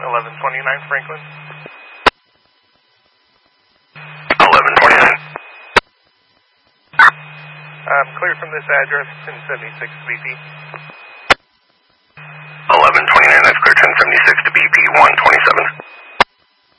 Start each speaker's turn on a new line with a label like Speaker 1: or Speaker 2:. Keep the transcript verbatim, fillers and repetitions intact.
Speaker 1: eleven twenty-nine Franklin.
Speaker 2: eleven twenty-nine.
Speaker 1: Um, clear from this address, ten seventy-six B P.
Speaker 2: eleven twenty-nine, that's clear, ten seventy-six to B P one twenty-seven.